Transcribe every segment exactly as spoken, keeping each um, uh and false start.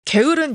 게으른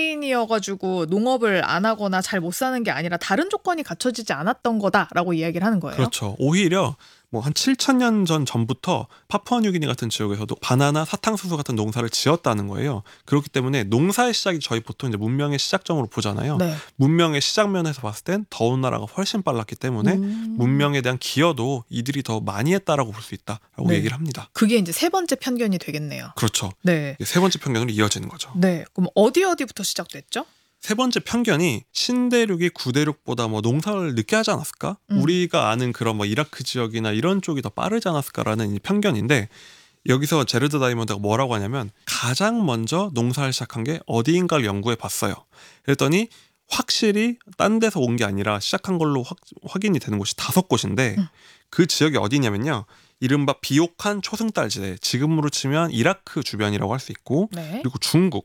열대인이어가지고 농업을 안 하거나 잘 못 사는 게 아니라 다른 조건이 갖춰지지 않았던 거다라고 이야기를 하는 거예요. 그렇죠. 오히려 뭐 한 칠천 년 전 전부터 파푸아뉴기니 같은 지역에서도 바나나, 사탕수수 같은 농사를 지었다는 거예요. 그렇기 때문에 농사의 시작이 저희 보통 이제 문명의 시작점으로 보잖아요. 네. 문명의 시작면에서 봤을 땐 더운 나라가 훨씬 빨랐기 때문에 음. 문명에 대한 기여도 이들이 더 많이 했다라고 볼 수 있다라고 네. 얘기를 합니다. 그게 이제 세 번째 편견이 되겠네요. 그렇죠. 네. 이게 세 번째 편견으로 이어지는 거죠. 네. 그럼 어디 어디부터 시작됐죠? 세 번째 편견이 신대륙이 구대륙보다 뭐 농사를 늦게 하지 않았을까? 음. 우리가 아는 그런 뭐 이라크 지역이나 이런 쪽이 더 빠르지 않았을까라는 이 편견인데, 여기서 제르드 다이먼드가 뭐라고 하냐면 가장 먼저 농사를 시작한 게 어디인가를 연구해 봤어요. 그랬더니 확실히 딴 데서 온 게 아니라 시작한 걸로 확, 확인이 되는 곳이 다섯 곳인데 음. 그 지역이 어디냐면요, 이른바 비옥한 초승달지대, 지금으로 치면 이라크 주변이라고 할 수 있고, 네. 그리고 중국,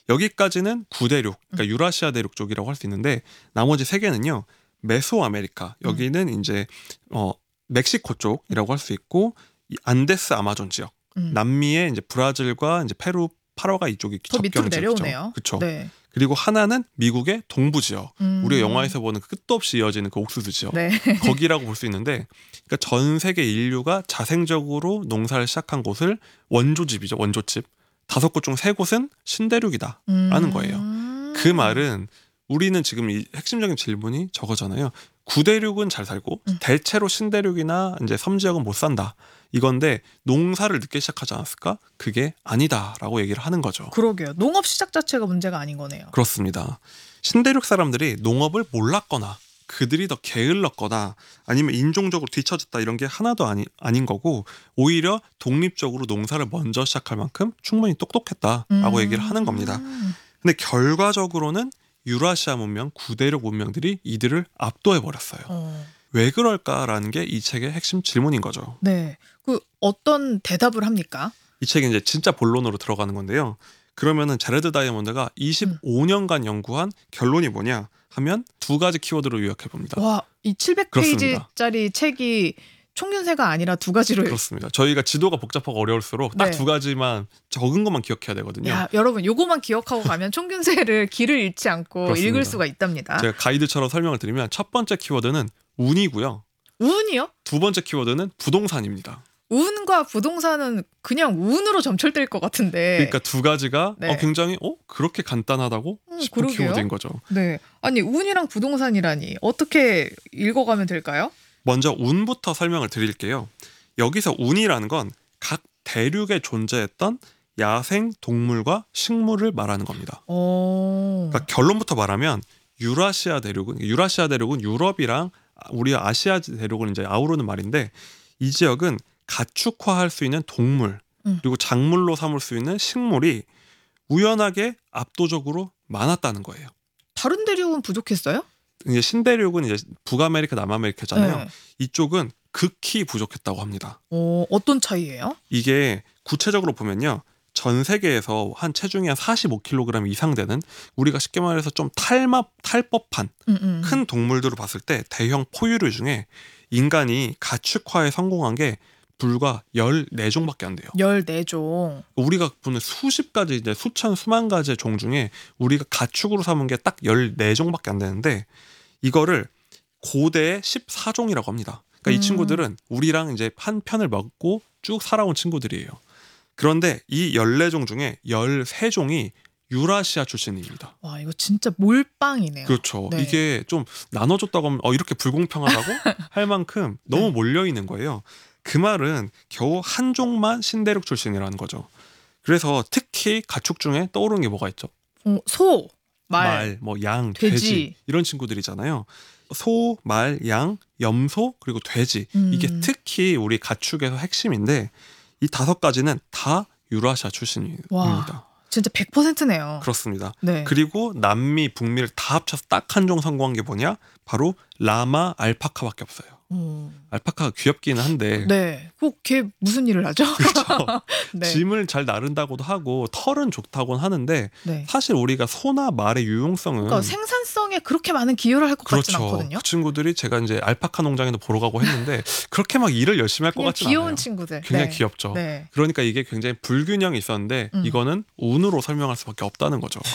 여기까지는 구대륙, 그러니까 유라시아 대륙 쪽이라고 할 수 있는데, 나머지 세 개는요 메소아메리카, 여기는 음. 이제 어 멕시코 쪽이라고 할 수 있고, 이 안데스 아마존 지역, 음. 남미의 이제 브라질과 이제 페루, 파라과 이쪽이 더 밑으로 접경 내려오네요. 그렇죠. 네. 그리고 하나는 미국의 동부 지역, 음. 우리가 영화에서 보는 그 끝도 없이 이어지는 그 옥수수 지역, 네. 거기라고 볼 수 있는데, 그러니까 전 세계 인류가 자생적으로 농사를 시작한 곳을 원조집이죠, 원조집. 다섯 곳 중 세 곳은 신대륙이다 라는 거예요. 음. 그 말은 우리는 지금 이 핵심적인 질문이 저거잖아요. 구대륙은 잘 살고 음. 대체로 신대륙이나 이제 섬지역은 못 산다, 이건데 농사를 늦게 시작하지 않았을까? 그게 아니다라고 얘기를 하는 거죠. 그러게요. 농업 시작 자체가 문제가 아닌 거네요. 그렇습니다. 신대륙 사람들이 농업을 몰랐거나 그들이 더 게을렀거나 아니면 인종적으로 뒤처졌다, 이런 게 하나도 아니, 아닌 거고, 오히려 독립적으로 농사를 먼저 시작할 만큼 충분히 똑똑했다라고 음. 얘기를 하는 겁니다. 근데 결과적으로는 유라시아 문명, 구대륙 문명들이 이들을 압도해버렸어요. 어. 왜 그럴까라는 게 이 책의 핵심 질문인 거죠. 네. 그 어떤 대답을 합니까? 이 책이 이제 진짜 본론으로 들어가는 건데요. 그러면은 제레드 다이아몬드가 이십오 년간 연구한 결론이 뭐냐 하면 두 가지 키워드로 요약해 봅니다. 와, 이 칠백 페이지짜리 책이 총균세가 아니라 두 가지로. 그렇습니다. 저희가 지도가 복잡하고 어려울수록 딱 두 네. 가지만 적은 것만 기억해야 되거든요. 야, 여러분 요거만 기억하고 가면 총균세를 길을 잃지 않고 그렇습니다. 읽을 수가 있답니다. 제가 가이드처럼 설명을 드리면, 첫 번째 키워드는 운이고요. 운이요? 두 번째 키워드는 부동산입니다. 운과 부동산은 그냥 운으로 점철될 것 같은데. 그러니까 두 가지가 네. 어, 굉장히 어 그렇게 간단하다고 음, 싶은 그러게요. 키워드인 거죠. 네. 아니 운이랑 부동산이라니 어떻게 읽어가면 될까요? 먼저 운부터 설명을 드릴게요. 여기서 운이라는 건 각 대륙에 존재했던 야생 동물과 식물을 말하는 겁니다. 어. 그러니까 결론부터 말하면 유라시아 대륙은 유라시아 대륙은 유럽이랑 우리 아시아 대륙을 이제 아우르는 말인데, 이 지역은 가축화할 수 있는 동물, 음. 그리고 작물로 삼을 수 있는 식물이 우연하게 압도적으로 많았다는 거예요. 다른 대륙은 부족했어요? 이제 신대륙은 이제 북아메리카, 남아메리카잖아요. 네. 이쪽은 극히 부족했다고 합니다. 어, 어떤 차이예요? 이게 구체적으로 보면요, 전 세계에서 한 체중이 한 사십오 킬로그램 이상 되는, 우리가 쉽게 말해서 좀 탈마, 탈법한 음, 음. 큰 동물들을 봤을 때 대형 포유류 중에 인간이 가축화에 성공한 게 불과 열네 종밖에 안 돼요. 열네 종. 우리가 보는 수십 가지, 이제 수천 수만 가지의 종 중에 우리가 가축으로 삼은 게 딱 열네 종밖에 안 되는데, 이거를 고대의 십사 종이라고 합니다. 그러니까 음. 이 친구들은 우리랑 이제 한 편을 먹고 쭉 살아온 친구들이에요. 그런데 이 열네 종 중에 열세 종이 유라시아 출신입니다. 와, 이거 진짜 몰빵이네요. 그렇죠. 네. 이게 좀 나눠줬다고 하면 어, 이렇게 불공평하다고 할 만큼 너무 네. 몰려있는 거예요. 그 말은 겨우 한 종만 신대륙 출신이라는 거죠. 그래서 특히 가축 중에 떠오르는 게 뭐가 있죠? 어, 소, 말, 말, 뭐 양, 돼지. 돼지, 이런 친구들이잖아요. 소, 말, 양, 염소, 그리고 돼지, 음. 이게 특히 우리 가축에서 핵심인데, 이 다섯 가지는 다 유라시아 출신입니다. 와, 진짜 백 퍼센트네요. 그렇습니다. 네. 그리고 남미, 북미를 다 합쳐서 딱 한 종 성공한 게 뭐냐? 바로 라마, 알파카밖에 없어요. 음. 알파카가 귀엽기는 한데 네. 꼭 걔 무슨 일을 하죠? 그렇죠. 네. 짐을 잘 나른다고도 하고 털은 좋다고는 하는데, 네. 사실 우리가 소나 말의 유용성은 그러니까 생산성에 그렇게 많은 기여를 할 것 그렇죠. 같진 않거든요. 그 친구들이 제가 이제 알파카 농장에도 보러 가고 했는데 그렇게 막 일을 열심히 할 것 그냥 같진 귀여운 않아요. 친구들. 굉장히 네. 귀엽죠. 네. 그러니까 이게 굉장히 불균형이 있었는데 음. 이거는 운으로 설명할 수밖에 없다는 거죠.